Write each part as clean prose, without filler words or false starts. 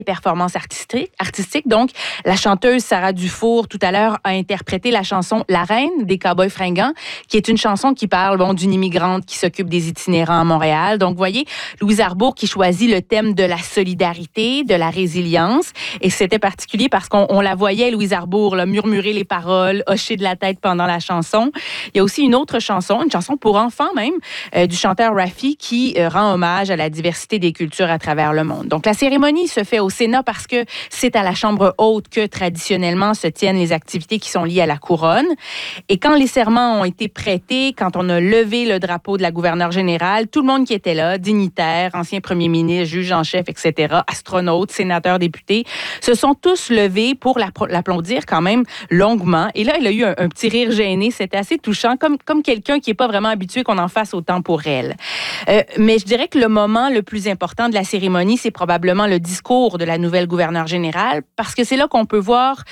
performances artistiques. Donc, la chanteuse Sarah Dufour, tout à l'heure, a interprété la chanson La Reine des Cowboys fringants, qui est une chanson qui parle d'une immigrante qui s'occupe des itinérants à Montréal. Donc, vous voyez, Louise Arbour qui choisit le thème de la solidarité, de la résilience. Et c'était particulier parce qu'on la voyait, Louise Arbour, là, murmurer les paroles, hocher de la tête pendant la chanson. Il y a aussi une autre chanson, une chanson pour enfants même, du chanteur Raffi qui rend hommage à la diversité des cultures à travers le monde. Donc, la cérémonie se fait au Sénat parce que c'est à la Chambre haute que traditionnellement se tiennent les activités qui sont liées à la couronne. Et quand les serments ont été prêtés, quand on a levé le drapeau de la gouverneure générale, tout le monde qui était là, dignitaires, anciens premiers ministres, juges en chef, etc., astronautes, sénateurs, députés, se sont tous levés pour l'applaudir quand même longuement. Et là, elle a eu un petit rire gêné. C'était assez touchant, comme quelqu'un qui n'est pas vraiment habitué qu'on en fasse autant pour elle. Mais je dirais que le moment le plus important de la cérémonie, c'est probablement le discours de la nouvelle gouverneure générale, parce que c'est là qu'on peut voir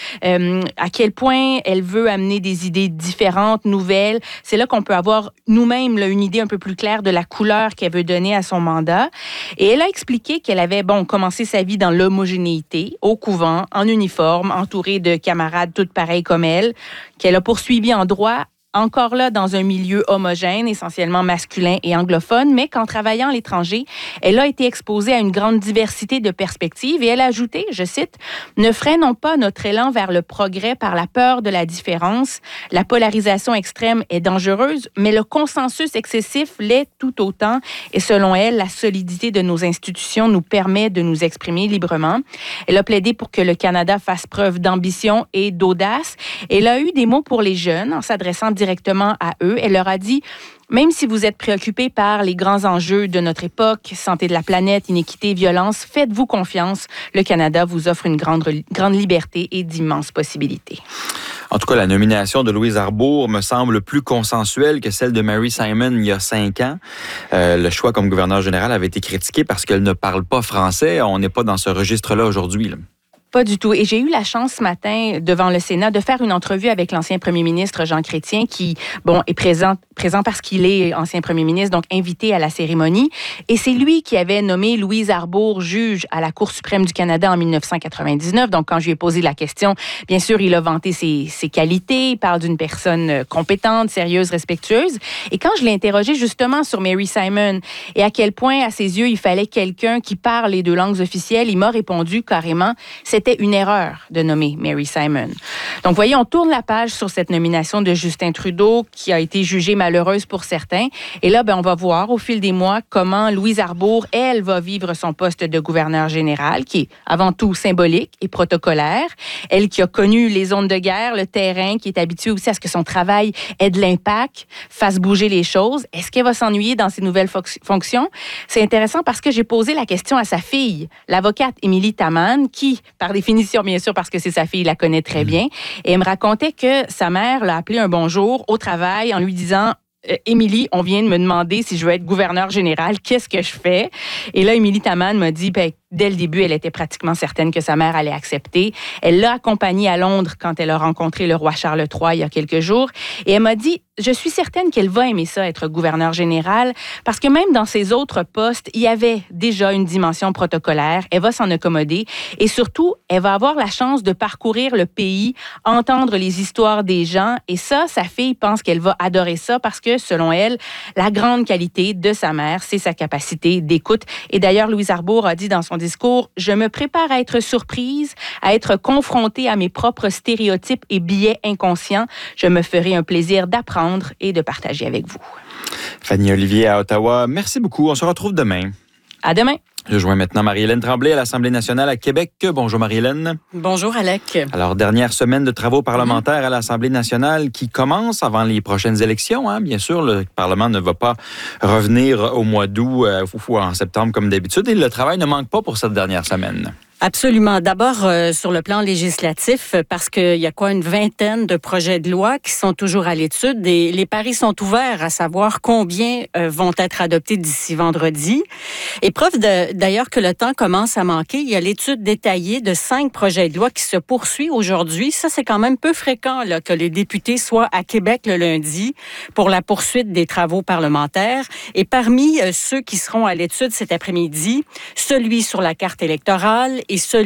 à quel point elle veut amener des idées différentes, nouvelles. C'est là qu'on peut avoir nous-mêmes là, une idée un peu plus claire de la couleur qu'elle veut donner à son mandat. Et elle a expliqué qu'elle avait commencé sa vie dans l'homogénéité, au couvent, en uniforme, entourée de camarades toutes pareilles comme elle, qu'elle a poursuivi en droit, encore là dans un milieu homogène, essentiellement masculin et anglophone, mais qu'en travaillant à l'étranger, elle a été exposée à une grande diversité de perspectives et elle a ajouté, je cite, « Ne freinons pas notre élan vers le progrès par la peur de la différence. La polarisation extrême est dangereuse, mais le consensus excessif l'est tout autant et selon elle, la solidité de nos institutions nous permet de nous exprimer librement. » Elle a plaidé pour que le Canada fasse preuve d'ambition et d'audace. Elle a eu des mots pour les jeunes en s'adressant directement à eux. Elle leur a dit, même si vous êtes préoccupés par les grands enjeux de notre époque, santé de la planète, inéquité, violence, faites-vous confiance. Le Canada vous offre une grande liberté et d'immenses possibilités. En tout cas, la nomination de Louise Arbour me semble plus consensuelle que celle de Mary Simon il y a 5 ans. Le choix comme gouverneure générale avait été critiqué parce qu'elle ne parle pas français. On n'est pas dans ce registre-là aujourd'hui, là. Pas du tout. Et j'ai eu la chance ce matin, devant le Sénat, de faire une entrevue avec l'ancien premier ministre Jean Chrétien, qui, est présent parce qu'il est ancien premier ministre, donc invité à la cérémonie. Et c'est lui qui avait nommé Louise Arbour juge à la Cour suprême du Canada en 1999. Donc, quand je lui ai posé la question, bien sûr, il a vanté ses qualités. Il parle d'une personne compétente, sérieuse, respectueuse. Et quand je l'ai interrogé justement sur Mary Simon et à quel point, à ses yeux, il fallait quelqu'un qui parle les 2 langues officielles, il m'a répondu carrément, c'était une erreur de nommer Mary Simon. Donc, voyez, on tourne la page sur cette nomination de Justin Trudeau qui a été jugée malheureuse pour certains. Et là, on va voir au fil des mois comment Louise Arbour, elle, va vivre son poste de gouverneur général, qui est avant tout symbolique et protocolaire. Elle qui a connu les zones de guerre, le terrain, qui est habituée aussi à ce que son travail ait de l'impact, fasse bouger les choses. Est-ce qu'elle va s'ennuyer dans ses nouvelles fonctions? C'est intéressant parce que j'ai posé la question à sa fille, l'avocate Émilie Taman, qui, par définition, bien sûr, parce que c'est sa fille, la connaît très bien. Et elle me racontait que sa mère l'a appelé un bonjour au travail en lui disant « Émilie, on vient de me demander si je veux être gouverneur général, qu'est-ce que je fais? » Et là, Émilie Taman m'a dit dès le début, elle était pratiquement certaine que sa mère allait accepter. Elle l'a accompagnée à Londres quand elle a rencontré le roi Charles III il y a quelques jours. Et elle m'a dit, je suis certaine qu'elle va aimer ça, être gouverneure générale, parce que même dans ses autres postes, il y avait déjà une dimension protocolaire. Elle va s'en accommoder. Et surtout, elle va avoir la chance de parcourir le pays, entendre les histoires des gens. Et ça, sa fille pense qu'elle va adorer ça parce que, selon elle, la grande qualité de sa mère, c'est sa capacité d'écoute. Et d'ailleurs, Louise Arbour a dit dans son discours, « Je me prépare à être surprise, à être confrontée à mes propres stéréotypes et biais inconscients. Je me ferai un plaisir d'apprendre et de partager avec vous. » Fanny Olivier à Ottawa, merci beaucoup. On se retrouve demain. À demain. Je joins maintenant Marie-Hélène Tremblay à l'Assemblée nationale à Québec. Bonjour Marie-Hélène. Bonjour Alec. Alors, dernière semaine de travaux parlementaires à l'Assemblée nationale qui commence avant les prochaines élections. Bien sûr, le Parlement ne va pas revenir au mois d'août ou en septembre comme d'habitude. Et le travail ne manque pas pour cette dernière semaine. Absolument. D'abord, sur le plan législatif, parce qu'il y a une 20aine de projets de loi qui sont toujours à l'étude et les paris sont ouverts à savoir combien vont être adoptés d'ici vendredi. Et preuve d'ailleurs que le temps commence à manquer, il y a l'étude détaillée de 5 projets de loi qui se poursuit aujourd'hui. Ça, c'est quand même peu fréquent là, que les députés soient à Québec le lundi pour la poursuite des travaux parlementaires. Et parmi ceux qui seront à l'étude cet après-midi, celui sur la carte électorale et celui